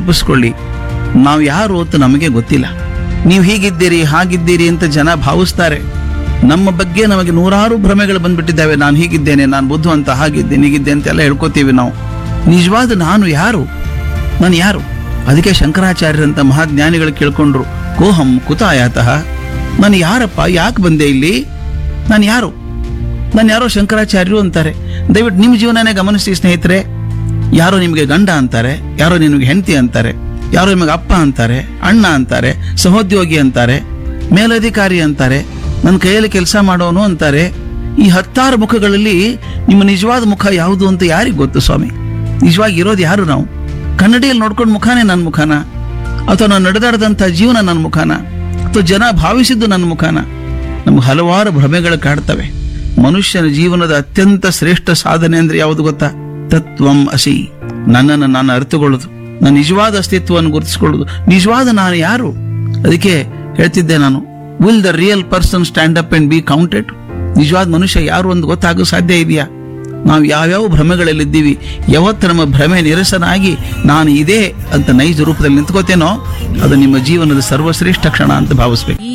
ಕಲ್ಪಿಸ್ಕೊಳ್ಳಿ, ನಾವು ಯಾರು ಅಂತ ನಮಗೆ ಗೊತ್ತಿಲ್ಲ. ನೀವು ಹೀಗಿದ್ದೀರಿ ಹಾಗಿದ್ದೀರಿ ಅಂತ ಜನ ಭಾವಿಸ್ತಾರೆ. ನಮ್ಮ ಬಗ್ಗೆ ನಮಗೆ ನೂರಾರು ಭ್ರಮೆಗಳು ಬಂದ್ಬಿಟ್ಟಿದ್ದಾವೆ. ನಾನು ಹೀಗಿದ್ದೇನೆ, ನಾನು ಬುದ್ಧಿವಂತ, ಹಾಗಿದ್ದೇನೆ, ಹೀಗಿದ್ದೆ ಅಂತೆಲ್ಲ ಹೇಳ್ಕೊತೀವಿ ನಾವು. ನಿಜವಾದ ನಾನು ಯಾರು? ನಾನು ಯಾರು? ಅದಕ್ಕೆ ಶಂಕರಾಚಾರ್ಯರಂತ ಮಹಾಜ್ಞಾನಿಗಳು ಕೇಳ್ಕೊಂಡ್ರು, ಕೋಹಂ ಕುತಾಯಾತಃ, ನಾನು ಯಾರಪ್ಪ, ಯಾಕೆ ಬಂದೆ ಇಲ್ಲಿ, ನಾನು ಯಾರು? ನಾನು ಯಾರೋ ಶಂಕರಾಚಾರ್ಯರು ಅಂತಾರೆ. ದಯವಿಟ್ಟು ನಿಮ್ಮ ಜೀವನನೇ ಗಮನಿಸಿ ಸ್ನೇಹಿತರೆ. ಯಾರೋ ನಿಮಗೆ ಗಂಡ ಅಂತಾರೆ, ಯಾರೋ ನಿಮಗೆ ಹೆಂಡತಿ ಅಂತಾರೆ, ಯಾರೋ ನಿಮಗೆ ಅಪ್ಪ ಅಂತಾರೆ, ಅಣ್ಣ ಅಂತಾರೆ, ಸಹೋದ್ಯೋಗಿ ಅಂತಾರೆ, ಮೇಲಧಿಕಾರಿ ಅಂತಾರೆ, ನನ್ನ ಕೈಯಲ್ಲಿ ಕೆಲಸ ಮಾಡೋನು ಅಂತಾರೆ. ಈ 10 ಮುಖಗಳಲ್ಲಿ ನಿಮ್ಮ ನಿಜವಾದ ಮುಖ ಯಾವುದು ಅಂತ ಯಾರಿಗೆ ಗೊತ್ತು ಸ್ವಾಮಿ? ನಿಜವಾಗಿ ಇರೋದು ಯಾರು ನಾವು? ಕನ್ನಡಿಯಲ್ಲಿ ನೋಡ್ಕೊಂಡು ಮುಖಾನೇ ನನ್ನ ಮುಖಾನ, ಅಥವಾ ನಾನು ನಡೆದಾಡದಂಥ ಜೀವನ ನನ್ನ ಮುಖಾನ, ಅಥವಾ ಜನ ಭಾವಿಸಿದ್ದು ನನ್ನ ಮುಖಾನ? ನಮ್ಗೆ ಹಲವಾರು ಭ್ರಮೆಗಳು ಕಾಡ್ತವೆ. ಮನುಷ್ಯನ ಜೀವನದ ಅತ್ಯಂತ ಶ್ರೇಷ್ಠ ಸಾಧನೆ ಅಂದ್ರೆ ಯಾವುದು ಗೊತ್ತಾ? ತತ್ವಂ ಅಸಿ, ನನ್ನನ್ನು ನಾನು ಅರಿತುಕೊಳ್ಳೋದು, ನನ್ನ ನಿಜವಾದ ಅಸ್ತಿತ್ವವನ್ನು ಗುರುತಿಸಿಕೊಳ್ಳೋದು. ನಿಜವಾದ ನಾನು ಯಾರು? ಅದಕ್ಕೆ ಹೇಳ್ತಿದ್ದೆ ನಾನು, will the real person stand up and be counted? ನಿಜವಾದ ಮನುಷ್ಯ ಯಾರು ಅಂತ ಗೊತ್ತಾಗೋ ಸಾಧ್ಯ ಇದೆಯಾ? ನಾವು ಯಾವ್ಯಾವ ಭ್ರಮೆಗಳಲ್ಲಿದ್ದೀವಿ, ಯಾವತ್ತು ನಮ್ಮ ಭ್ರಮೆ ನಿರಸನಾಗಿ ನಾನು ಇದೇ ಅಂತ ನೈಜ ರೂಪದಲ್ಲಿ ನಿಂತ್ಕೋತೇನೋ ಅದು ನಿಮ್ಮ ಜೀವನದ ಸರ್ವಶ್ರೇಷ್ಠ ಕ್ಷಣ ಅಂತ ಭಾವಿಸ್ಬೇಕು.